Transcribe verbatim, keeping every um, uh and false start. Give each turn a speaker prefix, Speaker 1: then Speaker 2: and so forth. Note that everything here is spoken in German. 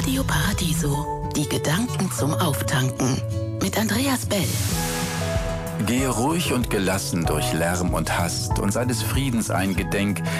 Speaker 1: Radio Paradiso. Die Gedanken zum Auftanken. Mit Andreas Bell.
Speaker 2: Gehe ruhig und gelassen durch Lärm und Hast und seines Friedens eingedenk,